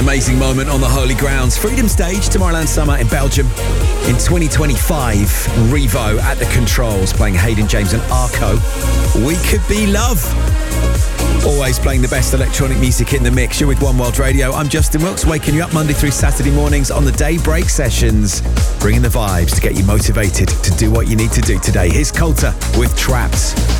Amazing moment on the holy grounds. Freedom Stage, Tomorrowland Summer in Belgium. In 2025, Revo at the controls, playing Hayden James and Arco. We Could Be Love. Always playing the best electronic music in the mix. You're with One World Radio. I'm Justin Wilkes, waking you up Monday through Saturday mornings on the Daybreak Sessions, bringing the vibes to get you motivated to do what you need to do today. Here's Coulter with Trapped.